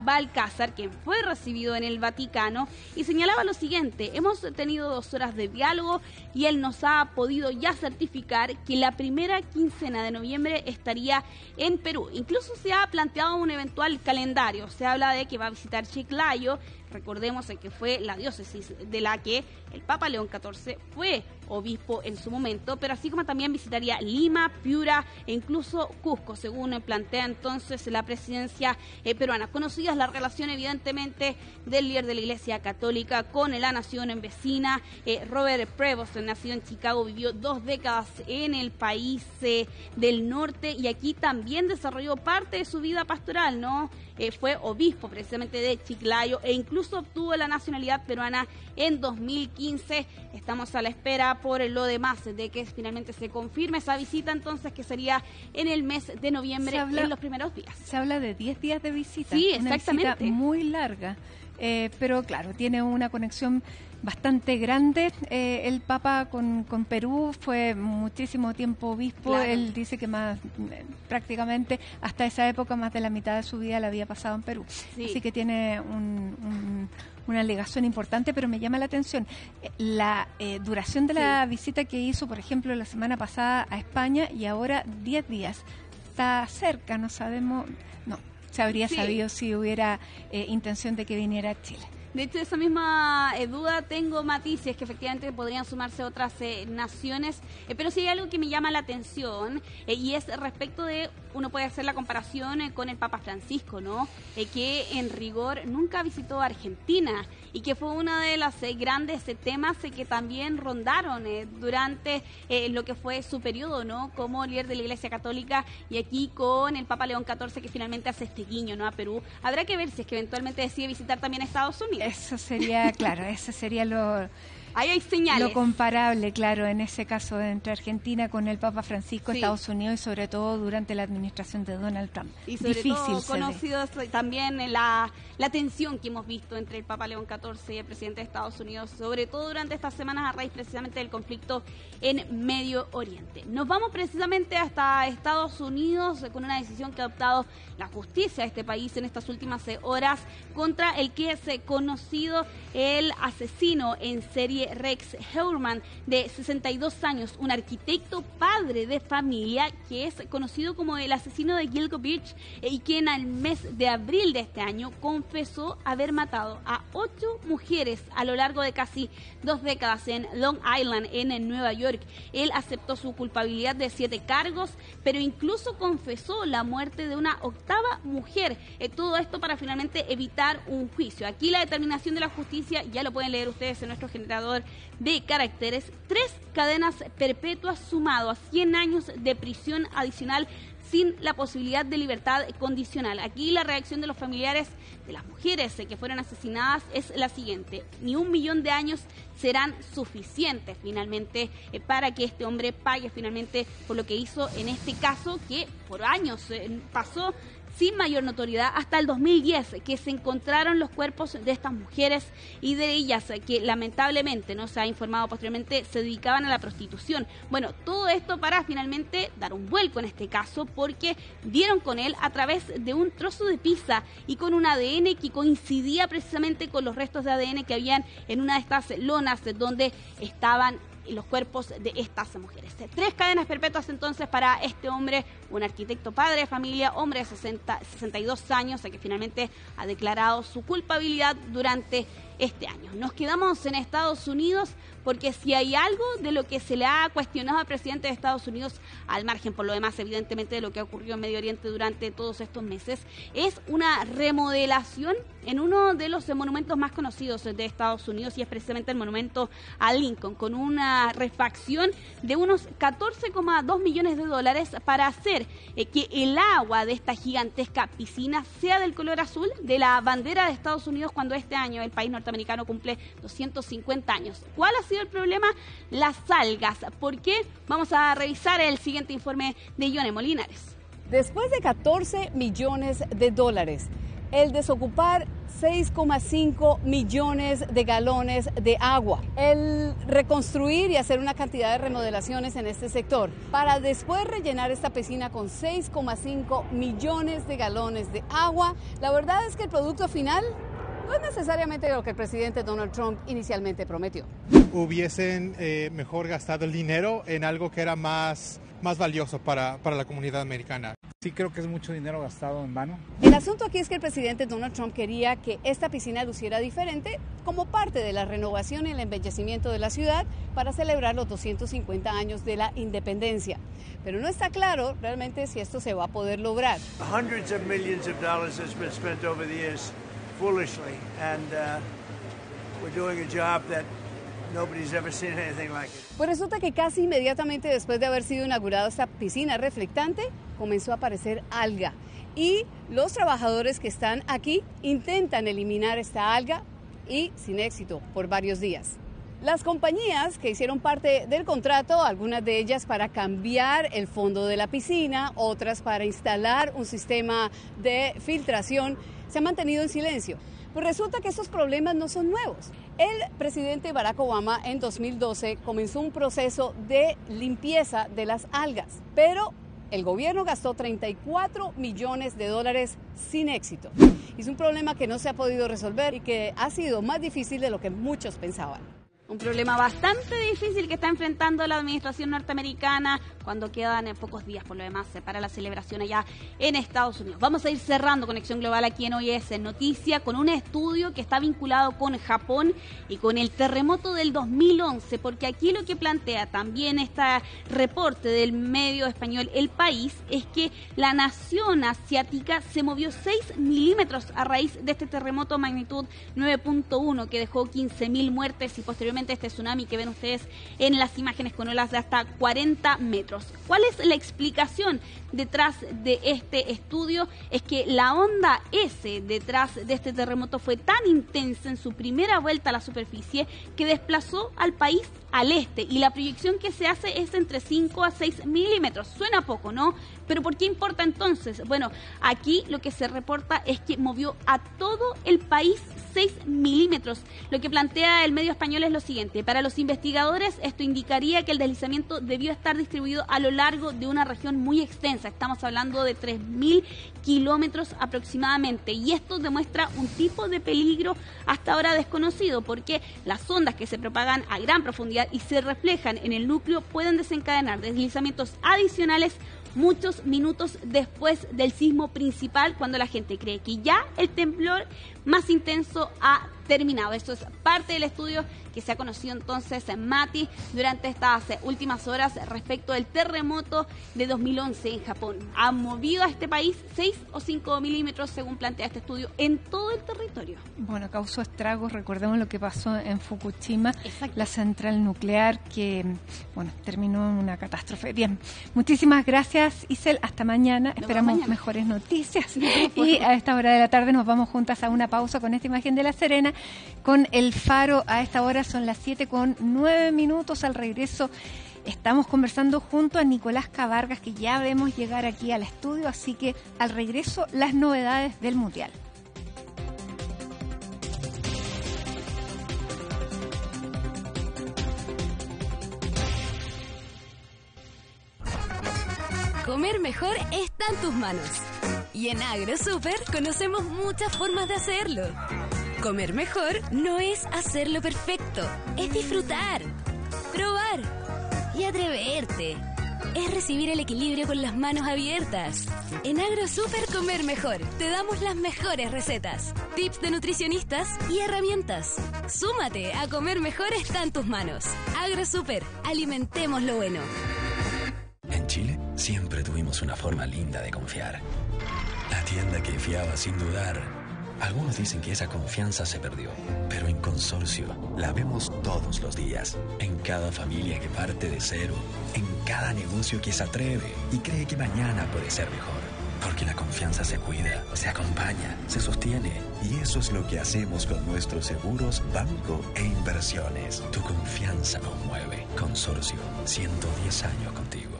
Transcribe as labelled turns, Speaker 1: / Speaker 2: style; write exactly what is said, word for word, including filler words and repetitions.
Speaker 1: Balcázar, quien fue recibido en el Vaticano, y señalaba lo siguiente: hemos tenido dos horas de diálogo y él nos ha podido ya certificar que la primera quincena de noviembre estaría en Perú. Incluso se ha planteado un eventual calendario, se habla de que va a visitar Chiclayo. Recordemos que fue la diócesis de la que el Papa León catorce fue obispo en su momento, pero así como también visitaría Lima, Piura e incluso Cusco, según plantea entonces la presidencia eh, peruana. Conocida es la relación evidentemente del líder de la Iglesia Católica con la nación vecina. eh, Robert Prevost, nacido en Chicago, vivió dos décadas en el país eh, del norte y aquí también desarrolló parte de su vida pastoral, ¿no? Eh, fue obispo precisamente de Chiclayo e incluso obtuvo la nacionalidad peruana en dos mil quince. Estamos a la espera por lo demás de que finalmente se confirme esa visita, entonces, que sería en el mes de noviembre, habla, en los primeros días.
Speaker 2: Se habla de diez días de visita.
Speaker 1: Sí,
Speaker 2: una
Speaker 1: exactamente.
Speaker 2: Visita muy larga, eh, pero claro, tiene una conexión bastante grande. Eh, el Papa con, con Perú fue muchísimo tiempo obispo. Claro. Él dice que más eh, prácticamente hasta esa época más de la mitad de su vida la había pasado en Perú. Sí. Así que tiene un, un, una ligación importante, pero me llama la atención la eh, duración de la sí. visita que hizo, por ejemplo, la semana pasada a España y ahora diez días. Está cerca, no sabemos, no, se habría sí. sabido si hubiera eh, intención de que viniera a Chile.
Speaker 1: De hecho, esa misma eh, duda tengo matices, que efectivamente podrían sumarse otras eh, naciones, eh, pero sí hay algo que me llama la atención eh, y es respecto de, uno puede hacer la comparación eh, con el Papa Francisco, ¿no? Eh, que en rigor nunca visitó Argentina y que fue uno de los eh, grandes eh, temas eh, que también rondaron eh, durante eh, lo que fue su periodo, ¿no? Como líder de la Iglesia Católica, y aquí con el Papa León catorce, que finalmente hace este guiño, ¿no? A Perú. Habrá que ver si es que eventualmente decide visitar también Estados Unidos.
Speaker 2: Eso sería, claro, eso sería lo...
Speaker 1: Ahí hay señales.
Speaker 2: Lo comparable, claro, en ese caso entre Argentina con el Papa Francisco, sí. Estados Unidos, y sobre todo durante la administración de Donald Trump.
Speaker 1: Y sobre
Speaker 2: Difícil
Speaker 1: todo conocidos también la, la tensión que hemos visto entre el Papa León catorce y el presidente de Estados Unidos, sobre todo durante estas semanas a raíz precisamente del conflicto en Medio Oriente. Nos vamos precisamente hasta Estados Unidos con una decisión que ha adoptado la justicia de este país en estas últimas horas contra el que es conocido el asesino en serie Rex Heuermann, de sesenta y dos años, un arquitecto padre de familia que es conocido como el asesino de Gilgo Beach y quien al mes de abril de este año confesó haber matado a ocho mujeres a lo largo de casi dos décadas en Long Island, en Nueva York. Él aceptó su culpabilidad de siete cargos, pero incluso confesó la muerte de una octava mujer. Eh, todo esto para finalmente evitar un juicio. Aquí la determinación de la justicia, ya lo pueden leer ustedes en nuestro generador de caracteres: tres cadenas perpetuas sumado a cien años de prisión adicional sin la posibilidad de libertad condicional. Aquí la reacción de los familiares de las mujeres que fueron asesinadas es la siguiente: ni un millón de años serán suficientes finalmente eh, para que este hombre pague finalmente por lo que hizo en este caso, que por años eh, pasó sin mayor notoriedad, hasta el dos mil diez, que se encontraron los cuerpos de estas mujeres y de ellas que lamentablemente, no se ha informado posteriormente, se dedicaban a la prostitución. Bueno, todo esto para finalmente dar un vuelco en este caso, porque dieron con él a través de un trozo de pizza y con un A D N que coincidía precisamente con los restos de A D N que habían en una de estas lonas donde estaban los cuerpos de estas mujeres. Tres cadenas perpetuas entonces para este hombre, un arquitecto padre de familia, hombre de sesenta, sesenta y dos años, que finalmente ha declarado su culpabilidad durante este año. Nos quedamos en Estados Unidos porque si hay algo de lo que se le ha cuestionado al presidente de Estados Unidos, al margen por lo demás evidentemente de lo que ha ocurrido en Medio Oriente durante todos estos meses, es una remodelación en uno de los monumentos más conocidos de Estados Unidos, y es precisamente el monumento a Lincoln, con una refacción de unos catorce coma dos millones de dólares para hacer eh, que el agua de esta gigantesca piscina sea del color azul de la bandera de Estados Unidos cuando este año el país norteamericano cumple doscientos cincuenta años. ¿Cuál ha sido el problema? Las algas. ¿Por qué? Vamos a revisar el siguiente informe de Yone Molinares.
Speaker 3: Después de catorce millones de dólares el desocupar seis coma cinco millones de galones de agua, el reconstruir y hacer una cantidad de remodelaciones en este sector para después rellenar esta piscina con seis coma cinco millones de galones de agua. La verdad es que el producto final no es necesariamente lo que el presidente Donald Trump inicialmente prometió.
Speaker 4: Hubiesen eh, mejor gastado el dinero en algo que era más, más valioso para, para la comunidad americana.
Speaker 5: Sí, creo que es mucho dinero gastado en vano.
Speaker 3: El asunto aquí es que el presidente Donald Trump quería que esta piscina luciera diferente como parte de la renovación y el embellecimiento de la ciudad para celebrar los doscientos cincuenta años de la independencia. Pero no está claro realmente si esto se va a poder lograr.
Speaker 6: Hundreds of millions of dollars has been spent over the years foolishly, and uh, we're doing a job that nobody's ever seen anything like it.
Speaker 3: Pues resulta que casi inmediatamente después de haber sido inaugurada esta piscina reflectante, comenzó a aparecer alga. Y los trabajadores que están aquí intentan eliminar esta alga y sin éxito por varios días. Las compañías que hicieron parte del contrato, algunas de ellas para cambiar el fondo de la piscina, otras para instalar un sistema de filtración, se han mantenido en silencio. Pues resulta que estos problemas no son nuevos. El presidente Barack Obama en dos mil doce comenzó un proceso de limpieza de las algas, pero el gobierno gastó treinta y cuatro millones de dólares sin éxito. Es un problema que no se ha podido resolver y que ha sido más difícil de lo que muchos pensaban.
Speaker 1: Un problema bastante difícil que está enfrentando la administración norteamericana cuando quedan en pocos días, por lo demás, para la celebración allá en Estados Unidos. Vamos a ir cerrando Conexión Global aquí en Hoy es Noticia con un estudio que está vinculado con Japón y con el terremoto del dos mil once, porque aquí lo que plantea también este reporte del medio español El País es que la nación asiática se movió seis milímetros a raíz de este terremoto magnitud nueve punto uno que dejó quince mil muertes y posteriormente este tsunami que ven ustedes en las imágenes con olas de hasta cuarenta metros. ¿Cuál es la explicación detrás de este estudio? Es que la onda S detrás de este terremoto fue tan intensa en su primera vuelta a la superficie que desplazó al país al este y la proyección que se hace es entre cinco a seis milímetros. Suena poco, ¿no? Pero ¿por qué importa entonces? Bueno, aquí lo que se reporta es que movió a todo el país seis milímetros. Lo que plantea el medio español es lo siguiente: para los investigadores esto indicaría que el deslizamiento debió estar distribuido a lo largo de una región muy extensa. Estamos hablando de tres mil kilómetros aproximadamente y esto demuestra un tipo de peligro hasta ahora desconocido, porque las ondas que se propagan a gran profundidad y se reflejan en el núcleo pueden desencadenar deslizamientos adicionales muchos minutos después del sismo principal, cuando la gente cree que ya el temblor más intenso ha terminado. Esto es parte del estudio que se ha conocido entonces en Mati durante estas últimas horas respecto del terremoto de dos mil once en Japón. Ha movido a este país seis o cinco milímetros, según plantea este estudio, en todo el territorio.
Speaker 2: Bueno, causó estragos. Recordemos lo que pasó en Fukushima,
Speaker 1: Exacto.
Speaker 2: La central nuclear que, bueno, terminó en una catástrofe. Bien, muchísimas gracias, Isel. Hasta mañana.
Speaker 1: Nos
Speaker 2: Esperamos
Speaker 1: mañana.
Speaker 2: mejores noticias. Y a esta hora de la tarde nos vamos juntas a una pausa con esta imagen de La Serena, con el faro. A esta hora son las siete con nueve minutos. Al regreso estamos conversando junto a Nicolás Cavargas, que ya vemos llegar aquí al estudio, así que al regreso las novedades del Mundial.
Speaker 7: Comer mejor está en tus manos. Y en AgroSuper conocemos muchas formas de hacerlo. Comer mejor no es hacerlo perfecto, es disfrutar, probar y atreverte. Es recibir el equilibrio con las manos abiertas. En AgroSuper Comer Mejor te damos las mejores recetas, tips de nutricionistas y herramientas. Súmate a Comer Mejor está en tus manos. AgroSuper, alimentemos lo bueno.
Speaker 8: En Chile siempre tuvimos una forma linda de confiar. La tienda que fiaba sin dudar. Algunos dicen que esa confianza se perdió, pero en Consorcio la vemos todos los días. En cada familia que parte de cero, en cada negocio que se atreve y cree que mañana puede ser mejor. Porque la confianza se cuida, se acompaña, se sostiene. Y eso es lo que hacemos con nuestros seguros, banco e inversiones. Tu confianza nos mueve. Consorcio, ciento diez años contigo.